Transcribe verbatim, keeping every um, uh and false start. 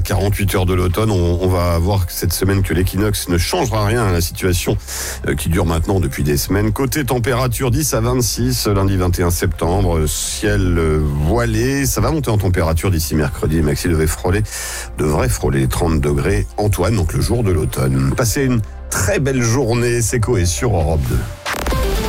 quarante-huit heures de l'automne. On, on va voir cette semaine que l'équinoxe ne changera rien à la situation euh, qui dure maintenant depuis des semaines. Côté température, dix à vingt-six, lundi vingt et un septembre, ciel euh, voilé. Ça va monter en température d'ici mercredi. Maxi devait frôler, devrait frôler les trente degrés. Antoine, donc le jour de l'automne. Passez une très belle journée. C'est Coé sur Europe deux.